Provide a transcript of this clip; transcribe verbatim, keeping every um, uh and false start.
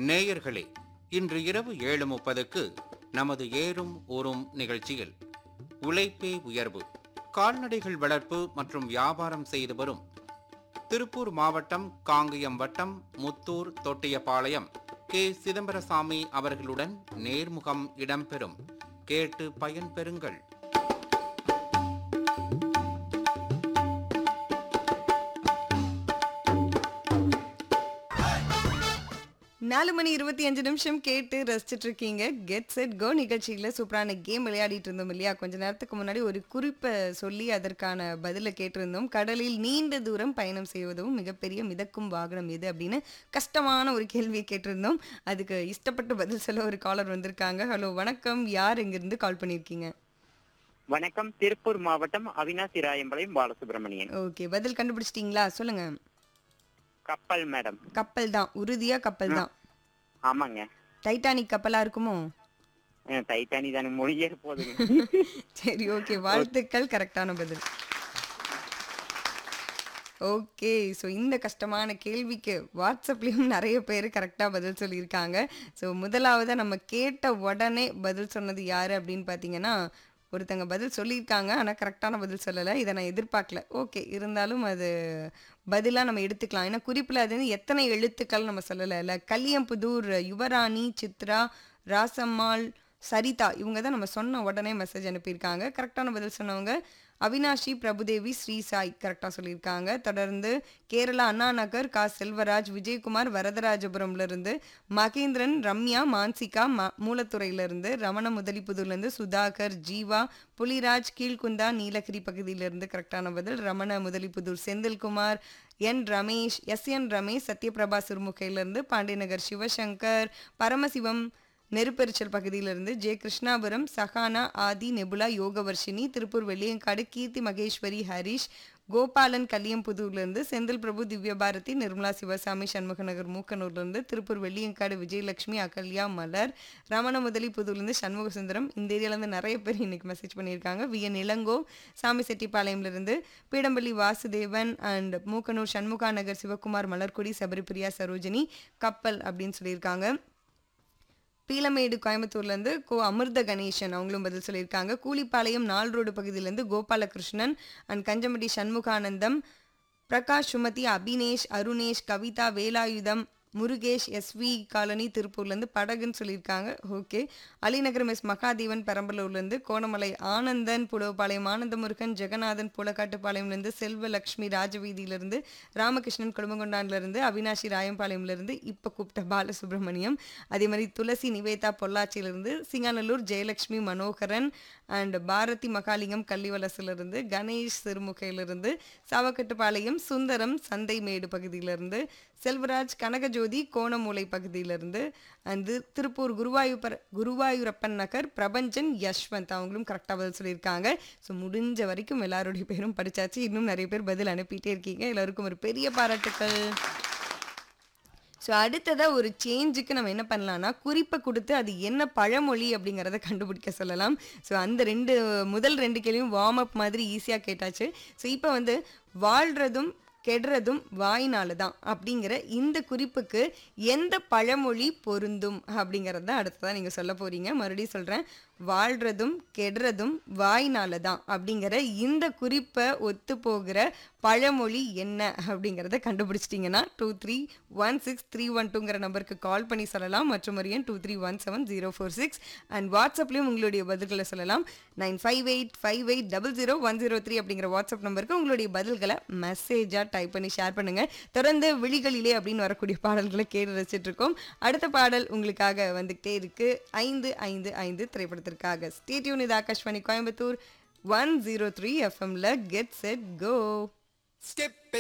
நேயர்களே, இன்று இரவு ஏழு முப்பதுக்கு நமது ஏறும் ஊரும் நிகழ்ச்சியில் உழைப்பே உயர்வு, கால்நடைகள் வளர்ப்பு மற்றும் வியாபாரம் செய்து வரும் திருப்பூர் மாவட்டம் காங்கயம் வட்டம் முத்தூர் தொட்டியபாளையம் கே சிதம்பரசாமி அவர்களுடன் நேர்முகம் இடம்பெறும். கேட்டு பயன்பெறுங்கள். நாலு மணி இருபத்தி அஞ்சு நிமிஷம் கேட்டு ரசிச்சுட்டு இருக்கீங்க. கெட் செட் கோ நிகழ்ச்சியில் சூப்பரான கேம் விளையாடிட்டு இருந்தோம் இல்லையா? கொஞ்ச நேரத்துக்கு முன்னாடி ஒரு குறிப்பை சொல்லி அதற்கான பதிலை கேட்டிருந்தோம். கடலில் நீண்ட தூரம் பயணம் செய்வதும் மிகப்பெரிய மிதக்கும் வாகனம் எது அப்படின்னு கஷ்டமான ஒரு கேள்வியை கேட்டிருந்தோம். அதுக்கு இஷ்டப்பட்டு பதில் சொல்ல ஒரு காலர் வந்திருக்காங்க. ஹலோ, வணக்கம். யார் எங்கிருந்து கால் பண்ணியிருக்கீங்க? வணக்கம், திருப்பூர் மாவட்டம் அவினாசி ராயம்பாளையம் பாலசுப்ரமணியன். ஓகே, பதில் கண்டுபிடிச்சிட்டீங்களா? சொல்லுங்க. கப்பல் மேடம். கப்பல் தான், உறுதியா கப்பல் தான். ஆமாங்க. டைட்டானிக் கப்பலா இருக்குமோ? அஹ் டைட்டானி தானே, மொழியே போதுங்க. சரி, ஓகே, வாழ்த்துக்கள். கரெக்டான பதில். ஓகே, ஸோ இந்த கஷ்டமான கேள்விக்கு வாட்ஸ்அப்லேயும் நிறைய பேர் கரெக்டாக பதில் சொல்லியிருக்காங்க. ஸோ முதலாவதாக நம்ம கேட்ட உடனே பதில் சொன்னது யார் அப்படின்னு பார்த்தீங்கன்னா, ஒருத்தங்க பதில் சொல்லியிருக்காங்க. ஆனால் கரெக்டான பதில் சொல்லலை. இதை நான் எதிர்பார்க்கல. ஓகே, இருந்தாலும் அது பதிலாக நம்ம எடுத்துக்கலாம். ஏன்னா குறிப்பில் அது வந்து எத்தனை எழுத்துக்கள் நம்ம சொல்லலை இல்லை. கலியம்புதூர் யுவராணி, சித்ரா, ராசம்மாள், சரிதா, இவங்க தான் நம்ம சொன்ன உடனே மெசேஜ் அனுப்பியிருக்காங்க. கரெக்டான பதில் சொன்னவங்க அவினாஷி, பிரபுதேவி, ஸ்ரீசாய் கரெக்டாக சொல்லியிருக்காங்க. தொடர்ந்து கேரளா அண்ணா நகர் கா செல்வராஜ், விஜயகுமார் வரதராஜபுரம்லேருந்து, மகேந்திரன், ரம்யா, மான்சிகா ம மூலத்துறையிலேருந்து, ரமண முதலிப்புதூர்லேருந்து, சுதாகர், ஜீவா, புலிராஜ், கீழ்குந்தா, நீலகிரி பகுதியிலிருந்து கரெக்டான பதில். ரமண முதலிப்புதூர் செந்தில்குமார், என் ரமேஷ், எஸ் என் ரமேஷ், சத்யபிரபா சிறுமுகையிலிருந்து, பாண்டியநகர் சிவசங்கர், பரமசிவம் நெருப்பெரிச்சல் பகுதியிலிருந்து, ஜே கிருஷ்ணாபுரம், சஹானா, ஆதி, நெபுலா, யோகவர்ஷினி, திருப்பூர் வெள்ளியங்காடு, கீர்த்தி மகேஸ்வரி, ஹரிஷ், கோபாலன் கலியம்புதூர்லேருந்து, செந்தில் பிரபு, திவ்யபாரதி, நிர்மலா சிவசாமி, சண்முகநகர் மூக்கனூர்லேருந்து, திருப்பூர் வெள்ளியங்காடு விஜயலட்சுமி, அகல்யா, மலர், ரமண முதலி புதூர்லேருந்து சண்முக சுந்தரம். இந்த ஏரியாவிலேருந்து நிறைய பேர் இன்னைக்கு மெசேஜ் பண்ணியிருக்காங்க. வி என் இளங்கோ, சாமி செட்டிப்பாளையம்லேருந்து, பீடம்பள்ளி வாசுதேவன் அண்ட் மூக்கனூர் சண்முகா நகர் சிவகுமார், மலர்குடி, சபரிபிரியா, சரோஜினி, கப்பல் அப்படின்னு சொல்லியிருக்காங்க. பீலமேடு கோயம்புத்தூர்லேருந்து கோ அமிர்த கணேசன் அவங்களும் பதில் சொல்லியிருக்காங்க. கூலிப்பாளையம் நால் ரோடு பகுதியிலேருந்து Gopalakrishnan and Kanjampatti Shanmuganandam, Prakash, Sumathi, Abinesh, Arunesh, Kavitha, Velayutham, Murugesh, SV colony திருப்பூர்லேருந்து படகுன்னு சொல்லியிருக்காங்க. ஓகே, அலிநகரம் எஸ் மகாதேவன் பெரம்பலூர்லேருந்து, கோணமலை ஆனந்தன், புலவபாளையம் ஆனந்தமுருகன், ஜெகநாதன் புலக்காட்டுப்பாளையம்லேருந்து, செல்வலக்ஷ்மி ராஜவீதியிலேருந்து, ராமகிருஷ்ணன் குடும்பங்கொண்டான்லேருந்து, அவினாஷி ராயம்பாளையம்லேருந்து, இப்போ கூப்பிட்ட பாலசுப்ரமணியம், அதே மாதிரி துளசி நிவேதா பொள்ளாச்சியிலேருந்து, சிங்காநல்லூர் ஜெயலக்ஷ்மி மனோகரன் அண்ட் பாரதி மகாலிங்கம் கள்ளிவலசிலிருந்து, கணேஷ் சிறுமுகையிலிருந்து, சாவக்கட்டுப்பாளையம் சுந்தரம் சந்தைமேடு பகுதியிலிருந்து, செல்வராஜ் கனகஜோதி கோணமூலை பகுதியிலிருந்து, அந்து திருப்பூர் குருவாயூர் குருவாயூரப்பன் நகர் பிரபஞ்சன் யஷ்வந்த் அவங்களும் கரெக்டாக பதில் சொல்லியிருக்காங்க. ஸோ முடிஞ்ச வரைக்கும் எல்லாருடைய பேரும் படித்தாச்சு. இன்னும் நிறைய பேர் பதில் அனுப்பிட்டே இருக்கீங்க. எல்லாருக்கும் ஒரு பெரிய பாராட்டுக்கள். ஸோ அடுத்ததாக ஒரு சேஞ்சுக்கு நம்ம என்ன பண்ணலாம்னா, குறிப்பை கொடுத்து அது என்ன பழமொழி அப்படிங்கிறத கண்டுபிடிக்க சொல்லலாம். ஸோ அந்த ரெண்டு முதல் ரெண்டு கேள்வியும் வார்ம் அப் மாதிரி ஈஸியாக கேட்டாச்சு. ஸோ இப்போ வந்து வாழ்கிறதும் கெடுறதும் வாய்னால தான் அப்படிங்கிற இந்த குறிப்புக்கு எந்த பழமொழி பொருந்தும் அப்படிங்கிறது தான் அடுத்ததான் நீங்கள் சொல்ல போகிறீங்க. மறுபடியும் சொல்கிறேன், வாழ்கிறதும் கெடுறதும் வாய்னால தான் அப்படிங்கிற இந்த குறிப்பை ஒத்து போகிற பழமொழி என்ன அப்படிங்கிறத கண்டுபிடிச்சிட்டிங்கன்னா two three one six three one டூங்கிற நம்பருக்கு கால் பண்ணி சொல்லலாம். மற்றும் ஒரு எண் two three one seven zero four six and வாட்ஸ்அப்லேயும் உங்களுடைய பதில்களை சொல்லலாம். Nine five eight five eight double zero one zero three அப்படிங்கிற வாட்ஸ்அப் நம்பருக்கு உங்களுடைய பதில்களை மெசேஜாக டைப் பண்ணி ஷேர் பண்ணுங்கள். தொடர்ந்து விழிகளிலே அப்படின்னு வரக்கூடிய பாடல்களை கேட்டு ரசிச்சுட்டு இருக்கோம். அடுத்த பாடல் உங்களுக்காக வந்துகிட்டே இருக்கு, ஐந்து ஐந்து ஐந்து திரைப்படத்திற்காக. Stay tune. இது Akashvani Coimbatore one zero three எஃப்எம்ல கெட் செட் கோ.